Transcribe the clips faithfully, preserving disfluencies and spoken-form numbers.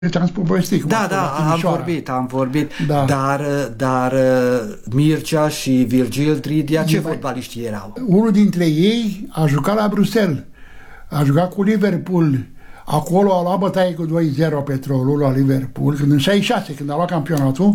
Ți-am spus povestit. Da, da, am vorbit, am vorbit, da. dar, dar Mircea și Virgil Dridia, ce fotbaliști erau? Unul dintre ei a jucat la Bruxelles, a jucat cu Liverpool, acolo a luat bătaie cu doi zero Petrolul la Liverpool, când în șaizeci și șase, când a luat campionatul,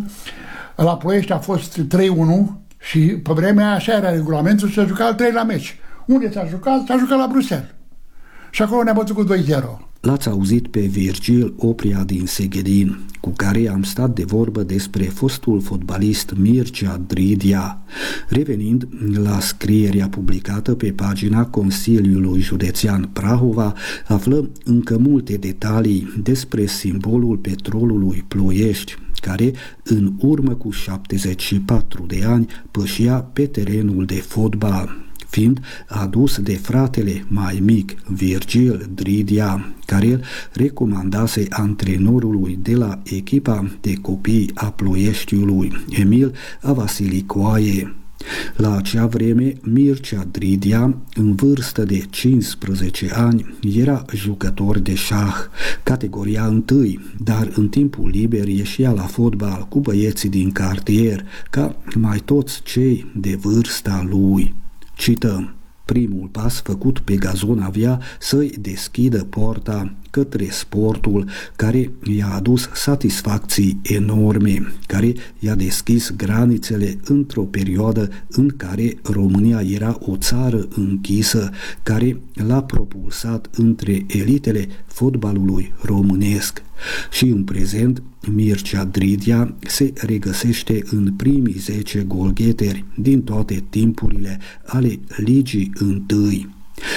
la Ploiești a fost trei unu și pe vremea aia așa era regulamentul, să juca al treilea meci. Unde s-a jucat? S-a jucat la Bruxelles. Și acolo ne-a bătut cu doi zero. L-ați auzit pe Virgil Opria din Seghedin, cu care am stat de vorbă despre fostul fotbalist Mircea Dridia. Revenind la scrierea publicată pe pagina Consiliului Județean Prahova, aflăm încă multe detalii despre simbolul Petrolului Ploiești, care în urmă cu șaptezeci și patru de ani pășea pe terenul de fotbal, fiind adus de fratele mai mic, Virgil Dridia, care îl recomandase antrenorului de la echipa de copii a Ploieștiului, Emil Avasilicoae. La acea vreme, Mircea Dridia, în vârstă de cincisprezece ani, era jucător de șah, categoria întâi, dar în timpul liber ieșea la fotbal cu băieții din cartier, ca mai toți cei de vârsta lui. Cităm: primul pas făcut pe gazon avea să-i deschidă porta către sportul care i-a adus satisfacții enorme, care i-a deschis granițele într-o perioadă în care România era o țară închisă, care l-a propulsat între elitele fotbalului românesc. Și în prezent, Mircea Dridia se regăsește în primii zece golgheteri din toate timpurile ale Ligii întâi.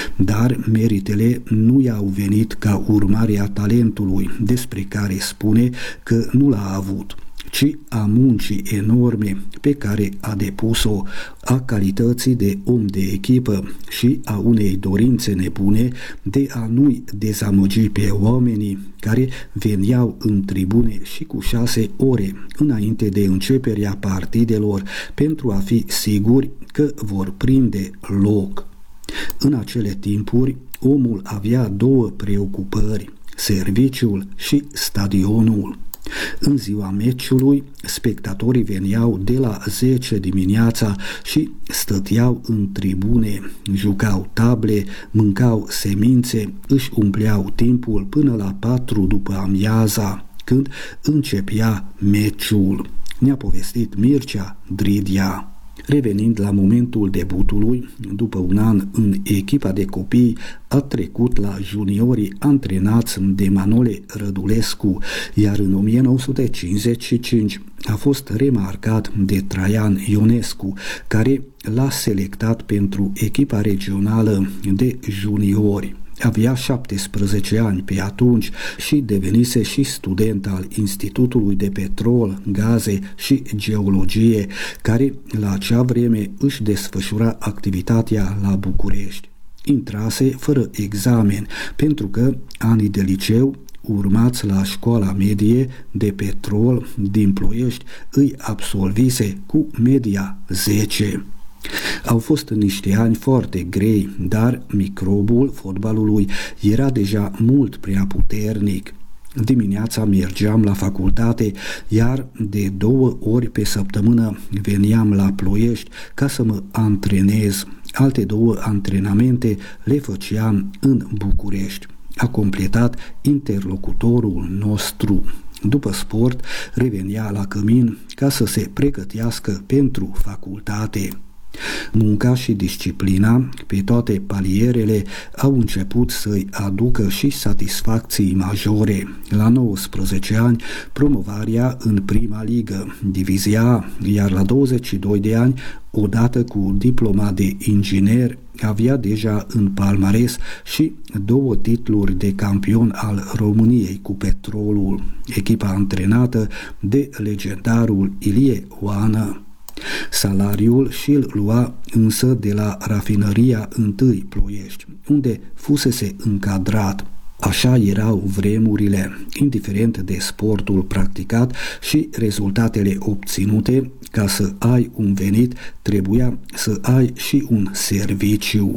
Dar meritele nu i-au venit ca urmare a talentului despre care spune că nu l-a avut, ci a muncii enorme pe care a depus-o, a calității de om de echipă și a unei dorințe nebune de a nu-i dezamăgi pe oamenii care veneau în tribune și cu șase ore înainte de începerea partidelor pentru a fi siguri că vor prinde loc. În acele timpuri, omul avea două preocupări: serviciul și stadionul. În ziua meciului, spectatorii veneau de la zece dimineața și stăteau în tribune, jucau table, mâncau semințe, își umpleau timpul până la patru după amiaza, când începea meciul. Ne-a povestit Mircea Dridia. Revenind la momentul debutului, după un an în echipa de copii, a trecut la juniorii antrenați de Manole Rădulescu, iar în o mie nouă sute cincizeci și cinci a fost remarcat de Traian Ionescu, care l-a selectat pentru echipa regională de juniori. Avea șaptesprezece ani pe atunci și devenise și student al Institutului de Petrol, Gaze și Geologie, care la acea vreme își desfășura activitatea la București. Intrase fără examen, pentru că anii de liceu urmați la școala medie de petrol din Ploiești îi absolvise cu media zece. Au fost niște ani foarte grei, dar microbul fotbalului era deja mult prea puternic. Dimineața mergeam la facultate, iar de două ori pe săptămână veneam la Ploiești ca să mă antrenez. Alte două antrenamente le făceam în București. A completat interlocutorul nostru. După sport, revenea la cămin ca să se pregătească pentru facultate. Munca și disciplina, pe toate palierele, au început să-i aducă și satisfacții majore. La nouăsprezece ani, promovarea în prima ligă, divizia A, iar la douăzeci și doi de ani, odată cu diploma de inginer, avea deja în palmares și două titluri de campion al României cu Petrolul, echipa antrenată de legendarul Ilie Oană. Salariul și-l lua însă de la rafinăria întâi Ploiești, unde fusese încadrat. Așa erau vremurile, indiferent de sportul practicat și rezultatele obținute. Ca să ai un venit, trebuia să ai și un serviciu.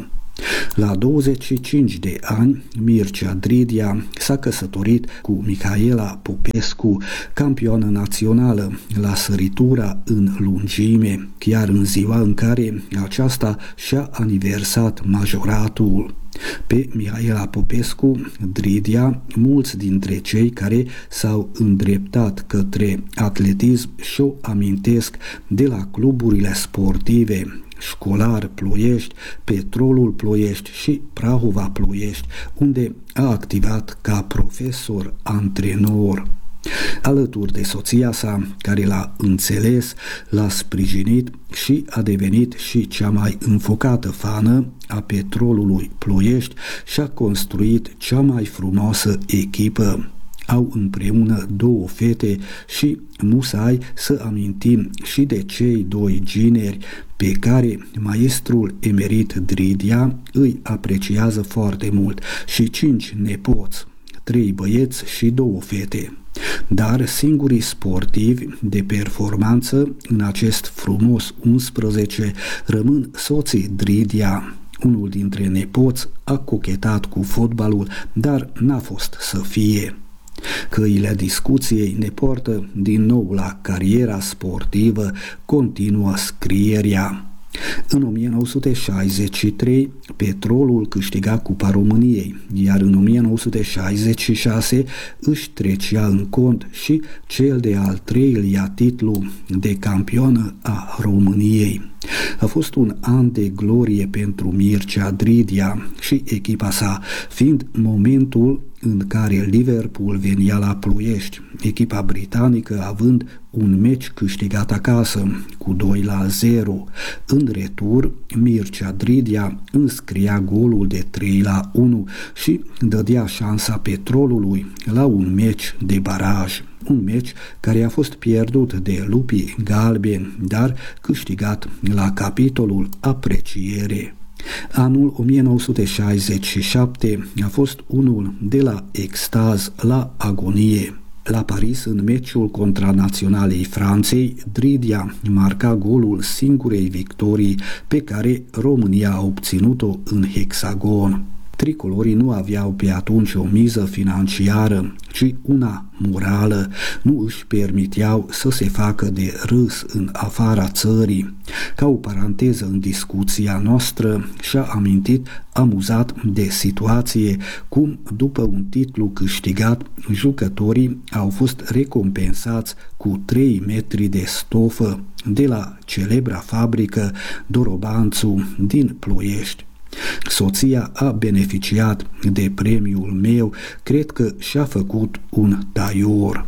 La douăzeci și cinci de ani, Mircea Dridia s-a căsătorit cu Mihaela Popescu, campioană națională la săritura în lungime, chiar în ziua în care aceasta și-a aniversat majoratul. Pe Mihaela Popescu Dridia, mulți dintre cei care s-au îndreptat către atletism și-o amintesc de la cluburile sportive Școlar Ploiești, Petrolul Ploiești și Prahova Ploiești, unde a activat ca profesor antrenor. Alături de soția sa, care l-a înțeles, l-a sprijinit și a devenit și cea mai înfocată fană a Petrolului Ploiești și a construit cea mai frumoasă echipă. Au împreună două fete și musai să amintim și de cei doi gineri pe care maestrul emerit Dridia îi apreciază foarte mult și cinci nepoți, trei băieți și două fete. Dar singurii sportivi de performanță în acest frumos unsprezece rămân soții Dridia. Unul dintre nepoți a cochetat cu fotbalul, dar n-a fost să fie. Căile discuției ne poartă din nou la cariera sportivă, continuă scrierea. În o mie nouă sute șaizeci și trei, Petrolul câștiga Cupa României, iar în o mie nouă sute șaizeci și șase își trecea în cont și cel de al treilea titlu de campioană a României. A fost un an de glorie pentru Mircea Dridia și echipa sa, fiind momentul în care Liverpool venea la Ploiești, echipa britanică având un meci câștigat acasă cu doi la zero. În retur, Mircea Dridia înscria golul de trei la unu și dădea șansa Petrolului la un meci de baraj. Un meci care a fost pierdut de Lupii Galbeni, dar câștigat la capitolul apreciere. Anul o mie nouă sute șaizeci și șapte a fost unul de la extaz la agonie. La Paris, în meciul contra naționalei Franței, Dridia marca golul singurei victorii pe care România a obținut-o în hexagon. Tricolorii nu aveau pe atunci o miză financiară, ci una morală. Nu își permiteau să se facă de râs în afara țării. Ca o paranteză în discuția noastră, și-a amintit amuzat de situație cum, după un titlu câștigat, jucătorii au fost recompensați cu trei metri de stofă de la celebra fabrică Dorobanțu din Ploiești. Soția a beneficiat de premiul meu, cred că și-a făcut un taior.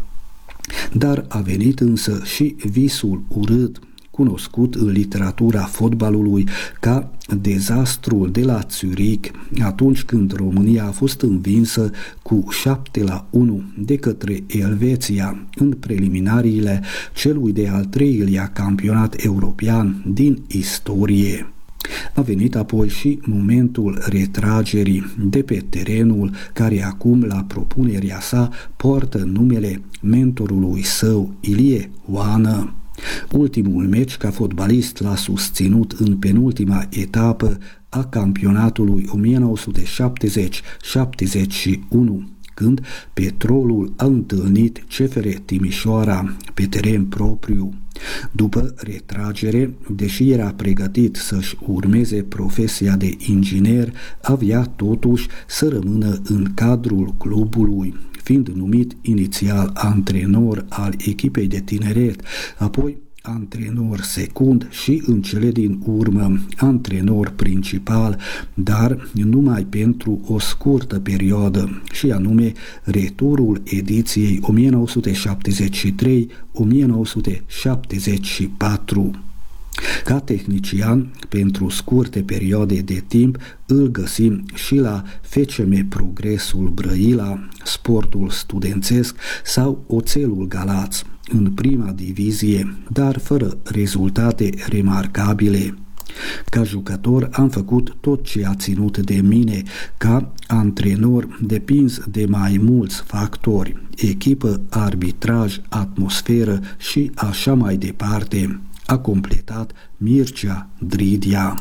Dar a venit însă și visul urât, cunoscut în literatura fotbalului ca dezastrul de la Zurich, atunci când România a fost învinsă cu șapte la unu de către Elveția în preliminariile celui de al treilea campionat european din istorie. A venit apoi și momentul retragerii de pe terenul care acum, la propunerea sa, poartă numele mentorului său, Ilie Oană. Ultimul meci ca fotbalist l-a susținut în penultima etapă a campionatului o mie nouă sute șaptezeci șaptezeci și unu, când Petrolul a întâlnit C F R Timișoara pe teren propriu. După retragere, deși era pregătit să-și urmeze profesia de inginer, avea totuși să rămână în cadrul clubului, fiind numit inițial antrenor al echipei de tineret, apoi antrenor secund și în cele din urmă antrenor principal, dar numai pentru o scurtă perioadă, și anume returul ediției o mie nouă sute șaptezeci și trei o mie nouă sute șaptezeci și patru. Ca tehnician, pentru scurte perioade de timp, îl găsim și la F C M Progresul Brăila, Sportul Studențesc sau Oțelul Galați, în prima divizie, dar fără rezultate remarcabile. Ca jucător am făcut tot ce a ținut de mine, ca antrenor depins de mai mulți factori, echipă, arbitraj, atmosferă și așa mai departe, a completat Mircea Dridia.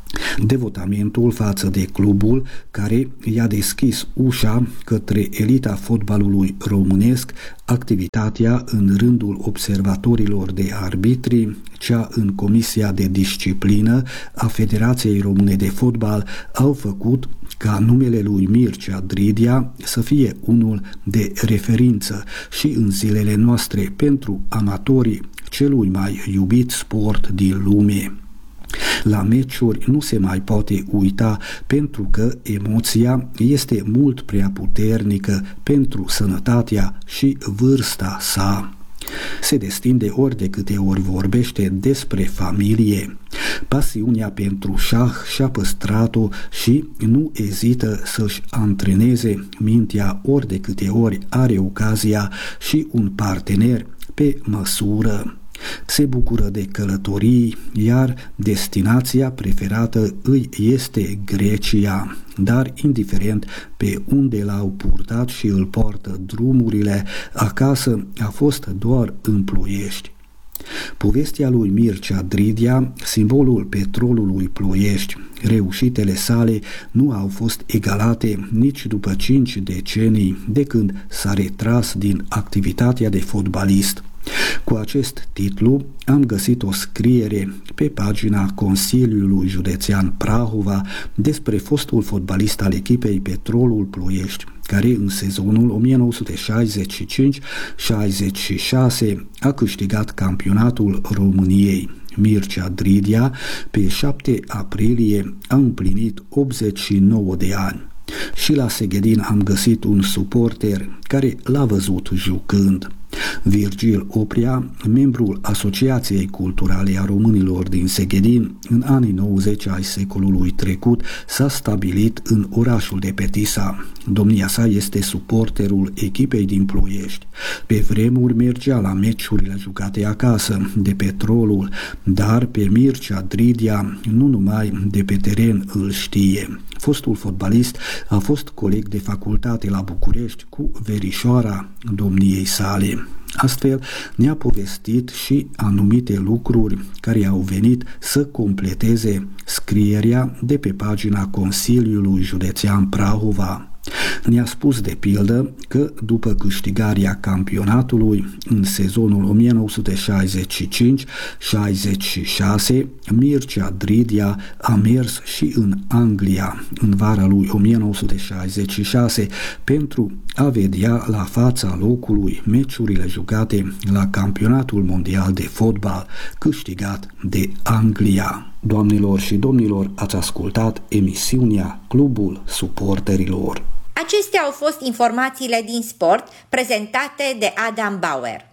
Devotamentul față de clubul care i-a deschis ușa către elita fotbalului românesc, activitatea în rândul observatorilor de arbitri, cea în Comisia de Disciplină a Federației Române de Fotbal au făcut ca numele lui Mircea Dridia să fie unul de referință și în zilele noastre pentru amatorii celui mai iubit sport din lume. La meciuri nu se mai poate uita pentru că emoția este mult prea puternică pentru sănătatea și vârsta sa. Se destinde ori de câte ori vorbește despre familie. Pasiunea pentru șah și-a păstrat-o și nu ezită să-și antreneze mintea ori de câte ori are ocazia și un partener pe măsură. Se bucură de călătorii, iar destinația preferată îi este Grecia, dar indiferent pe unde l-au purtat și îl poartă drumurile, acasă a fost doar în Ploiești. Povestea lui Mircea Dridia, simbolul petrolului Ploiești, reușitele sale nu au fost egalate nici după cinci decenii de când s-a retras din activitatea de fotbalist. Cu acest titlu am găsit o scriere pe pagina Consiliului Județean Prahova despre fostul fotbalist al echipei Petrolul Ploiești, care în sezonul o mie nouă sute șaizeci și cinci șaizeci și șase a câștigat campionatul României. Mircea Dridia, pe șapte aprilie, a împlinit optzeci și nouă de ani. Și la Seghedin am găsit un suporter care l-a văzut jucând. Virgil Oprea, membrul Asociației Culturale a Românilor din Seghedin, în anii nouăzeci ai secolului trecut, s-a stabilit în orașul de pe Tisa. Domnia sa este suporterul echipei din Ploiești. Pe vremuri mergea la meciurile jucate acasă de Petrolul, dar pe Mircea Dridia nu numai de pe teren îl știe. Fostul fotbalist a fost coleg de facultate la București cu verișoara domniei sale. Astfel ne-a povestit și anumite lucruri care au venit să completeze scrierea de pe pagina Consiliului Județean Prahova. Ne-a spus de pildă că după câștigarea campionatului în sezonul o mie nouă sute șaizeci și cinci șaizeci și șase, Mircea Dridia a mers și în Anglia în vara lui o mie nouă sute șaizeci și șase pentru a vedea la fața locului meciurile jucate la campionatul mondial de fotbal câștigat de Anglia. Doamnelor și domnilor, ați ascultat emisiunea Clubul Suporterilor. Acestea au fost informațiile din sport prezentate de Adam Bauer.